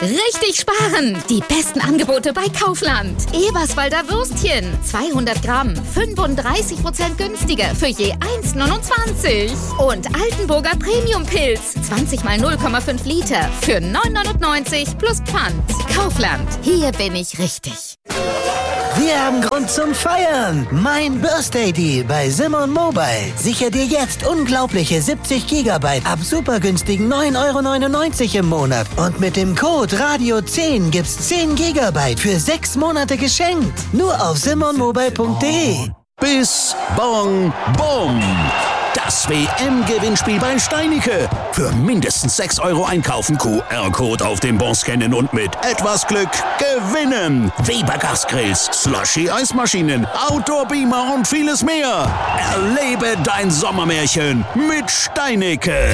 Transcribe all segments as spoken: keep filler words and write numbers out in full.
Richtig sparen! Die besten Angebote bei Kaufland. Eberswalder Würstchen, zweihundert Gramm, fünfunddreißig Prozent günstiger für je eins neunundzwanzig. Und Altenburger Premium-Pilz, zwanzig mal null Komma fünf Liter für neun neunundneunzig plus Pfand. Kaufland, hier bin ich richtig. Wir haben Grund zum Feiern. Mein Birthday Deal bei Simon Mobile. Sicher dir jetzt unglaubliche siebzig Gigabyte ab super günstigen neun Euro neunundneunzig im Monat. Und mit dem Code Radio zehn gibt's zehn Gigabyte für sechs Monate geschenkt. Nur auf simon mobile punkt de. Bis Bong Bom. Das W M-Gewinnspiel bei Steinicke. Für mindestens sechs Euro einkaufen, Q R-Code auf dem Bon scannen und mit etwas Glück gewinnen. Weber Gasgrills, Slushy-Eismaschinen, Outdoor-Beamer und vieles mehr. Erlebe dein Sommermärchen mit Steinicke.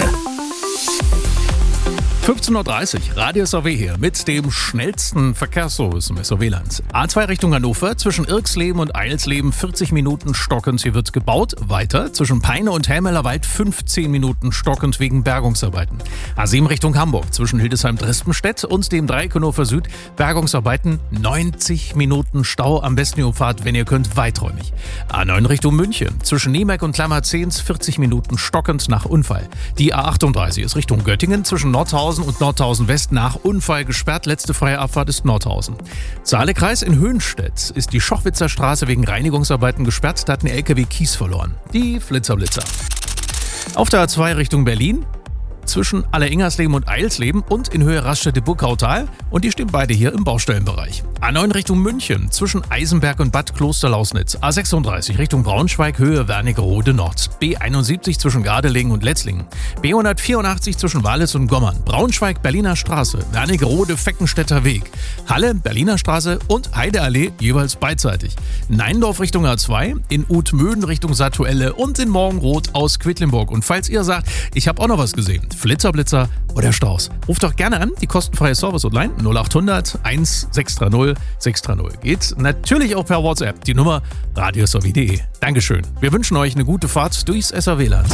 fünfzehn Uhr dreißig, Radio S A W hier mit dem schnellsten Verkehrsservice im S A W-Land. A zwei Richtung Hannover, zwischen Irksleben und Eilsleben vierzig Minuten stockend, hier wird gebaut. Weiter, zwischen Peine und Helmelerwald fünfzehn Minuten stockend wegen Bergungsarbeiten. A sieben Richtung Hamburg, zwischen Hildesheim-Dresdenstedt und dem Dreieck Hannover Süd, Bergungsarbeiten neunzig Minuten Stau, am besten ihr fahrt, wenn ihr könnt, weiträumig. A neun Richtung München, zwischen Niemek und Klammerzehns vierzig Minuten stockend nach Unfall. Die A achtunddreißig ist Richtung Göttingen, zwischen Nordhausen und Nordhausen West nach Unfall gesperrt. Letzte freie Abfahrt ist Nordhausen. Saale-Kreis in Höhenstedt ist die Schochwitzer Straße wegen Reinigungsarbeiten gesperrt. Da hat ein L K W Kies verloren. Die Flitzer-Blitzer. Auf der A zwei Richtung Berlin, zwischen Alleringersleben und Eilsleben und in Höhe Raststätte-Burgautal. Und die stehen beide hier im Baustellenbereich. A neun Richtung München, zwischen Eisenberg und Bad Klosterlausnitz. A sechsunddreißig Richtung Braunschweig, Höhe Wernigerode Nord. B einundsiebzig zwischen Gardelegen und Letzlingen. B hundertvierundachtzig zwischen Walitz und Gommern. Braunschweig, Berliner Straße. Wernigerode, Feckenstädter Weg. Halle, Berliner Straße und Heideallee jeweils beidseitig. Neindorf Richtung A zwei, in Utmöden Richtung Satuelle und in Morgenroth aus Quedlinburg. Und falls ihr sagt, ich habe auch noch was gesehen, Flitzerblitzer oder Strauß, ruft doch gerne an, die kostenfreie Service-Hotline null achthundert eins sechs drei null sechs drei null. Geht natürlich auch per WhatsApp, die Nummer radio s a w punkt de. Dankeschön. Wir wünschen euch eine gute Fahrt durchs S A W-Land.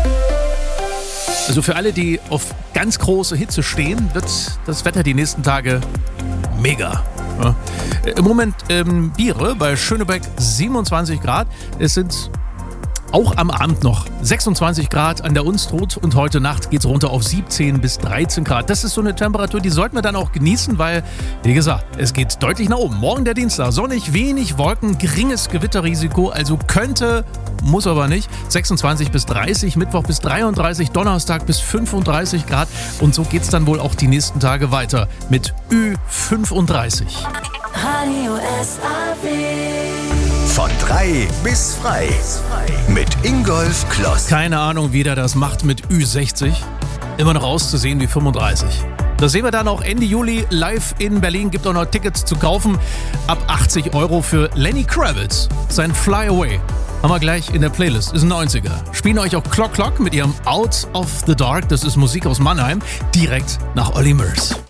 Also für alle, die auf ganz große Hitze stehen, wird das Wetter die nächsten Tage mega. Ja. Im Moment ähm, Biere bei Schönebeck siebenundzwanzig Grad. Es sind auch am Abend noch sechsundzwanzig Grad an der Unstrut und heute Nacht geht es runter auf siebzehn bis dreizehn Grad. Das ist so eine Temperatur, die sollten wir dann auch genießen, weil, wie gesagt, es geht deutlich nach oben. Morgen der Dienstag, sonnig, wenig Wolken, geringes Gewitterrisiko, also könnte, muss aber nicht. sechsundzwanzig bis dreißig, Mittwoch bis dreiunddreißig, Donnerstag bis fünfunddreißig Grad und so geht es dann wohl auch die nächsten Tage weiter mit Ü fünfunddreißig. Radio S A W. Von drei bis frei. Mit Ingolf Kloss. Keine Ahnung, wie der das macht mit Ü sechzig. Immer noch auszusehen wie fünfunddreißig. Das sehen wir dann auch Ende Juli live in Berlin. Gibt auch noch Tickets zu kaufen. Ab achtzig Euro für Lenny Kravitz. Sein Fly Away. Haben wir gleich in der Playlist. Ist ein neunziger. Spielen euch auch Clock Clock mit ihrem Out of the Dark. Das ist Musik aus Mannheim. Direkt nach Olli Murs.